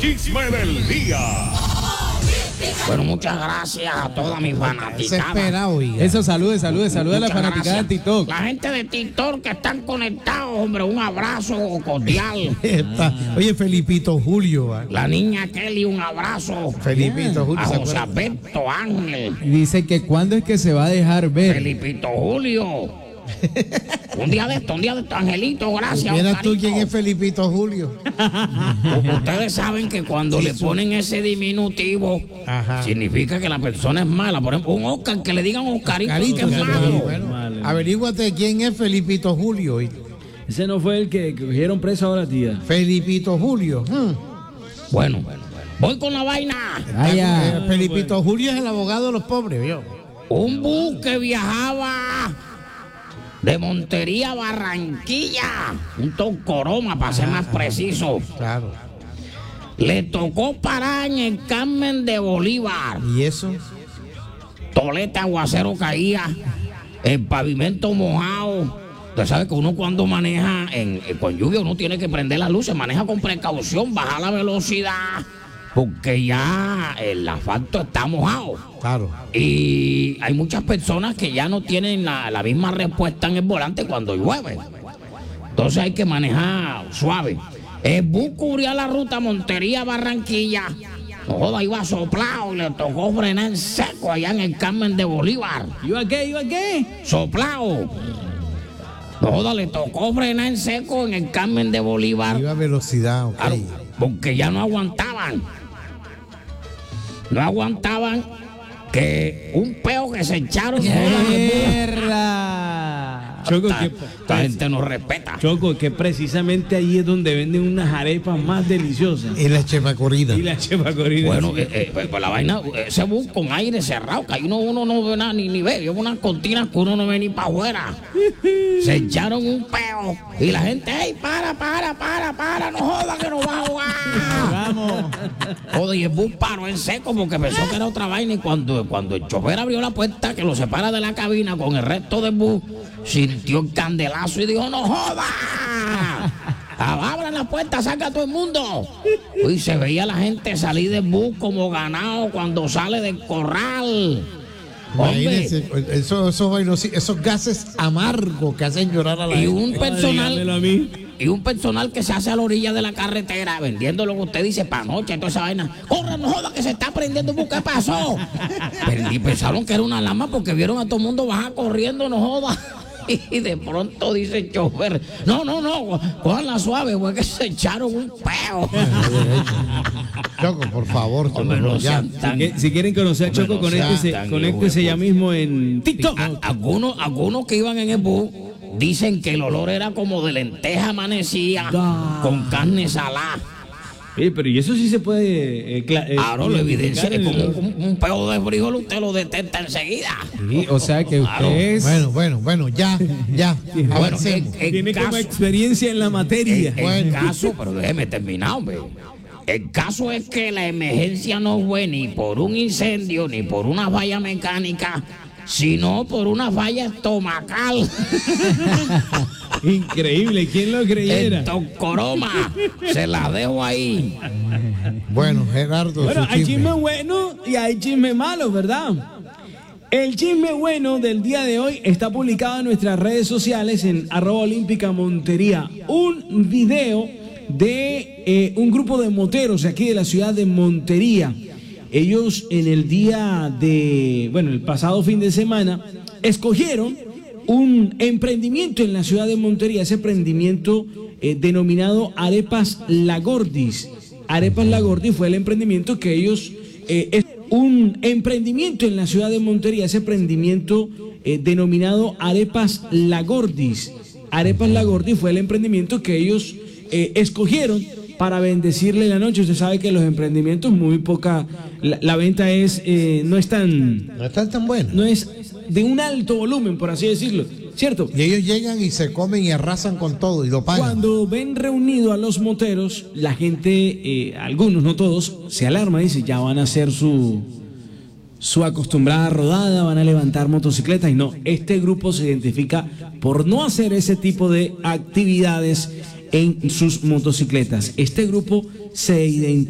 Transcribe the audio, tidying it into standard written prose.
chisme del día. Bueno, muchas gracias a toda mi fanaticada. Eso, salude a la fanaticada de TikTok. La gente de TikTok que están conectados, hombre, un abrazo cordial. Oye, Felipito Julio. La niña Kelly, un abrazo. Felipito Julio. A José Alberto Ángel. Dice que cuándo es que se va a dejar ver. Felipito Julio. Un día de esto, Angelito, gracias. Mira tú quién es Felipito Julio. Ustedes saben que cuando le ponen ese diminutivo, significa que la persona es mala. Por ejemplo, un Oscar, que le digan Oscarito, que es malo. Bueno, averíguate quién es Felipito Julio. Ese no fue el que cogieron preso ahora, tía. Felipito Julio. Bueno, voy con la vaina. Felipito Julio es el abogado de los pobres, ¿vio? Un bus que viajaba de Montería a Barranquilla, un Tocoroma para ser más preciso. Claro. Le tocó parar en el Carmen de Bolívar. ¿Y eso? Tolete, aguacero caía, el pavimento mojado. Usted sabe que uno cuando maneja con lluvia uno tiene que prender las luces, maneja con precaución, bajar la velocidad, porque ya el asfalto está mojado. Claro. Y hay muchas personas que ya no tienen la misma respuesta en el volante cuando llueve. Entonces hay que manejar suave. El bus cubría la ruta Montería-Barranquilla. No joda, iba soplado y le tocó frenar en seco allá en el Carmen de Bolívar. ¿Iba qué? Soplado. No joda, le tocó frenar en seco en el Carmen de Bolívar. Iba a velocidad, ok. Claro, porque ya no aguantaban. No aguantaban que un peo que se echaron. Choco, esta gente no respeta. Choco, que precisamente ahí es donde venden unas arepas más deliciosas. Y la chepa corrida. Bueno, pues la vaina, ese bus con aire cerrado, que ahí uno no ve nada ni ve. Lleva unas cortinas que uno no ve ni para afuera. Se echaron un peo y la gente, ¡ey, para! No joda que nos va a ahogar. Vamos. Joder, y el bus paró en seco porque pensó que era otra vaina y cuando el chofer abrió la puerta que lo separa de la cabina con el resto del bus, sintió el candelazo y dijo, ¡no joda! Abran la puerta, saca a todo el mundo. Y se veía la gente salir del bus como ganado cuando sale del corral. Imagínense, esos gases amargos que hacen llorar a la gente. Y un personal que se hace a la orilla de la carretera vendiendo lo que usted dice para noche, toda esa vaina. ¡Corre, no joda, que se está prendiendo un bus! ¿Qué pasó? Y pensaron que era una alarma porque vieron a todo el mundo bajar corriendo, no joda. Y de pronto dice el chofer, no, cójanla suave, güey, que se echaron un peo. Choco, por favor, hombre, no ya. Si quieren conocer a Choco, conéctese ya mismo en TikTok. Algunos que iban en el bus dicen que el olor era como de lenteja amanecida con carne salada. Pero y eso sí se puede. Claro, lo evidencia es como un peo de frijol, usted lo detecta enseguida. Sí, o sea que usted es. Bueno, ya. Avancemos. Tiene como experiencia en la materia. El caso, pero déjeme terminar, hombre. El caso es que la emergencia no fue ni por un incendio, ni por una falla mecánica, sino por una falla estomacal. Increíble, ¿quién lo creyera? El Tocoroma, se la dejo ahí. Bueno, Gerardo. Bueno, hay chisme bueno y hay chisme malo, ¿verdad? El chisme bueno del día de hoy está publicado en nuestras redes sociales en @olímpicamontería. Un video de un grupo de moteros aquí de la ciudad de Montería. Ellos en el el pasado fin de semana, escogieron un emprendimiento en la ciudad de Montería, ese emprendimiento denominado Arepas Lagordis. Arepas Lagordis fue el emprendimiento que ellos, un emprendimiento en la ciudad de Montería, ese emprendimiento denominado Arepas Lagordis. Arepas Lagordis fue el emprendimiento que ellos escogieron para bendecirle la noche. Usted sabe que los emprendimientos muy poca, la venta no es tan buena. No es de un alto volumen, por así decirlo, ¿cierto? Y ellos llegan y se comen y arrasan con todo y lo pagan. Cuando ven reunido a los moteros, la gente, algunos, no todos, se alarma, dice, ya van a hacer su acostumbrada rodada, van a levantar motocicletas. Y no, este grupo se identifica por no hacer ese tipo de actividades en sus motocicletas. Este grupo se identifica